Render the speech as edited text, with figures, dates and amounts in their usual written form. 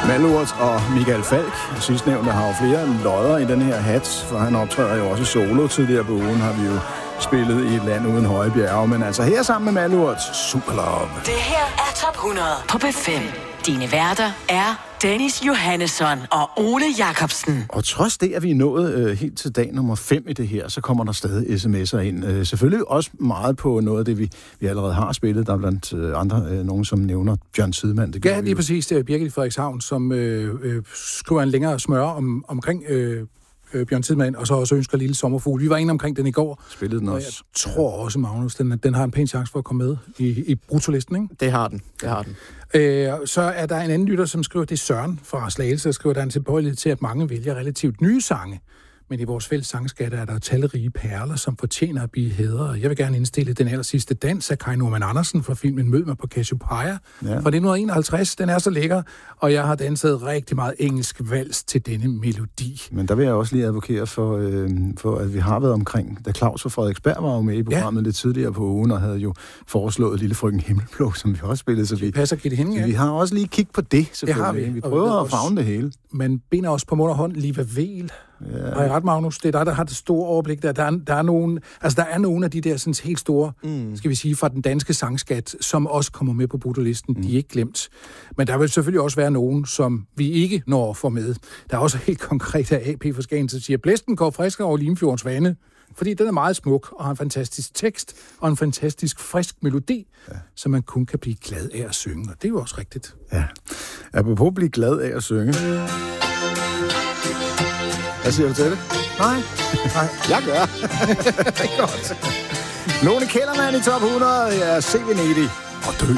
Malurt og Michael Falk. Sidstnævnte har jo flere lodder i den her hat, for han optræder jo også solo. Tidligere på ugen har vi jo spillet i et land uden høje bjerge, men altså her sammen med Malurt, Superlove. Det her er Top 100 på B5. Dine værter er Dennis Johannesson og Ole Jacobsen. Og trods det, at vi er nået helt til dag nummer 5 i det her, så kommer der stadig sms'er ind. Selvfølgelig også meget på noget af det, vi allerede har spillet. Der er blandt andre nogen, som nævner Bjørn Tidemand. Det ja, lige præcis. Det er Birgit Frederikshavn, som skriver en længere smøre omkring Bjørn Tidemand, og så også ønsker Lille Sommerfugl. Vi var inde omkring den i går. Spillede den også. Jeg tror også, Magnus, den har en pæn chance for at komme med i brutolisten, ikke? Det har den. Så er der en anden lytter, som skriver, det er Søren fra Slagelse, og skriver, der er en tilbøjelighed til, at mange vælger relativt nye sange. Men i vores fælles sangskatte er der talrige perler, som fortjener at blive hædret. Jeg vil gerne indstille den allersidste dans af Kai Norman Andersen fra filmen Mød mig på Cassiopeia fra 1951. Den er så lækker, og jeg har danset rigtig meget engelsk vals til denne melodi. Men der vil jeg også lige advokere for at vi har været omkring, da Claus og Frederiksberg var jo med i programmet lidt tidligere på ugen, og havde jo foreslået Lille Frøken Himmelblå, som vi også spillede. Så passer Gitte Henning, ja. Vi har også lige kigget på det, selvfølgelig. Det har vi. Vi prøver at favne det hele. Man binder os på mund og hånd, Liva Vel. Ja. Har jeg ret, Magnus? Det er dig, der har det store overblik der. Der er nogle af de der sådan, helt store, skal vi sige, fra den danske sangskat, som også kommer med på brutolisten. De er ikke glemt. Men der vil selvfølgelig også være nogen, som vi ikke når at få med. Der er også helt konkret af AP for Skagen, der siger, blæsten går friskere over Limfjordens vande, fordi den er meget smuk og har en fantastisk tekst og en fantastisk frisk melodi, som man kun kan blive glad af at synge. Og det er jo også rigtigt. Ja. Apropos at blive glad af at synge. Hvad siger du til det? Nej. Jeg gør. Det er godt. Lone Kellermann i top 100. Ja, se Venedig. Og dø.